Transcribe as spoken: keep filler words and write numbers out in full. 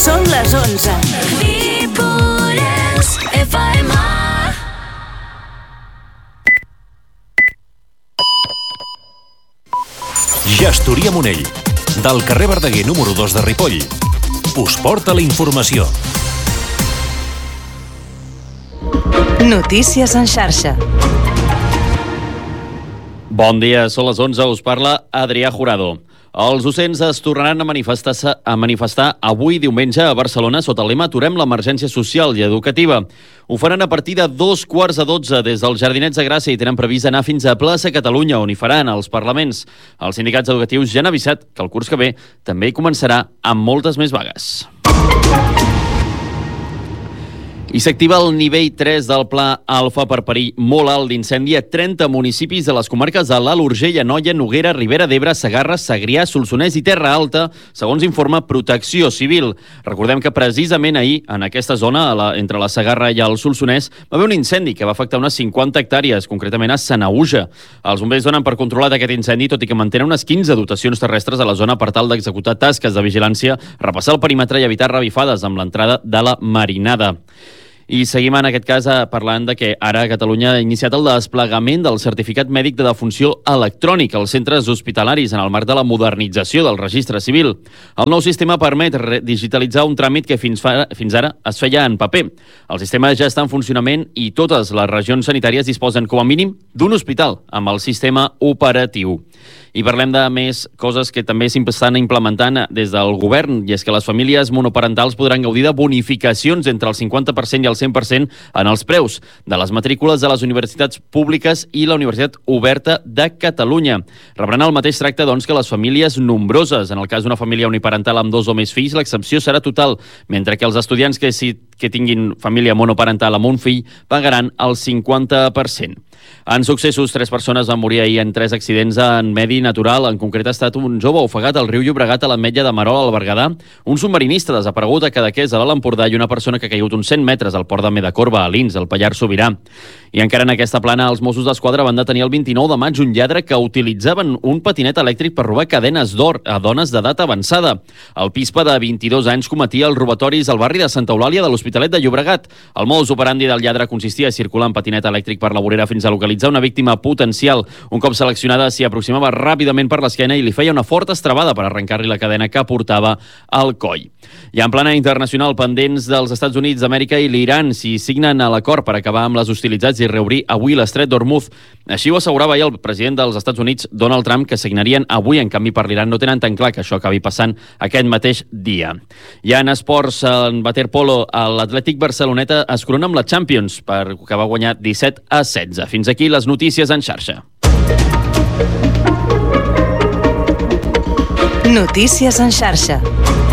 Són les onze. Ripollès F M. Gestoria Monell, del carrer Verdaguer número dos de Ripoll, us porta la informació. Notícies en xarxa. Bon dia, són les onze, us parla Adrià Jurado. Els docents es tornaran a manifestar, a manifestar avui diumenge a Barcelona sota el lema Aturem l'emergència social i educativa. Ho faran a partir de dos quarts de dotze des dels Jardinets de Gràcia i tenen previst anar fins a Plaça Catalunya, on hi faran els parlaments. Els sindicats educatius ja han avisat que el curs que ve també hi començarà amb moltes més vagues. I s'activa el nivell tres del Pla Alfa per perill molt alt d'incendi a trenta municipis de les comarques de l'Alt Urgell, Anoia, Noguera, Ribera d'Ebre, Segarra, Segrià, Solsonès i Terra Alta, segons informa Protecció Civil. Recordem que precisament ahir, en aquesta zona, a la, entre la Segarra i el Solsonès, va haver un incendi que va afectar unes cinquanta hectàrees, concretament a Sanaüja. Els bombers donen per controlat aquest incendi, tot i que mantenen unes quinze dotacions terrestres a la zona per tal d'executar tasques de vigilància, repassar el perímetre i evitar revifades amb l'entrada de la marinada. I seguim en aquest cas parlant de que ara Catalunya ha iniciat el desplegament del certificat mèdic de defunció electrònic als centres hospitalaris en el marc de la modernització del registre civil. El nou sistema permet digitalitzar un tràmit que fins, fa, fins ara es feia en paper. El sistema ja està en funcionament i totes les regions sanitàries disposen com a mínim d'un hospital amb el sistema operatiu. I parlem de més coses que també s'estan implementant des del govern, i és que les famílies monoparentals podran gaudir de bonificacions entre el cinquanta per cent i el cent per cent en els preus de les matrícules de les universitats públiques i la Universitat Oberta de Catalunya. Rebran el mateix tracte, doncs, que les famílies nombroses. En el cas d'una família uniparental amb dos o més fills, l'exempció serà total, mentre que els estudiants que, si, que tinguin família monoparental amb un fill pagaran el cinquanta per cent. En successos, tres persones van morir ahir en tres accidents en medi natural. En concret ha estat un jove ofegat al riu Llobregat a l'Ametlla de Marol, al Berguedà, un submarinista desaparegut a Cadaqués, a l'Alt Empordà, i una persona que ha caigut uns cent metres al port de Medacorba, a Lins, al Pallars Sobirà. I encara en aquesta plana, els Mossos d'Esquadra van detenir el vint-i-nou de maig un lladre que utilitzaven un patinet elèctric per robar cadenes d'or a dones d'edat avançada. El pispa de vint-i-dos anys cometia els robatoris al barri de Santa Eulàlia de l'Hospitalet de Llobregat. El modus operandi del lladre consistia a circular en patinet elèctric per la vorera fins a localitzar una víctima potencial. Un cop seleccionada, s'hi aproximava ràpidament per l'esquena i li feia una forta estrabada per arrencar-li la cadena que portava al coll. I en plana internacional, pendents dels Estats Units d'Amèrica i l'Iran, s'hi signen a l'acord per acabar amb les hostilitats i reobrir avui l'estret d'Hormuz. Així ho assegurava ahir el president dels Estats Units, Donald Trump, que signarien avui. En canvi, per l'Iran no tenen tan clar que això acabi passant aquest mateix dia. I en esports, en waterpolo, l'Atlètic Barceloneta es corona amb la Champions, per que va guanyar disset a setze. Fins aquí les notícies en xarxa. Notícies en xarxa.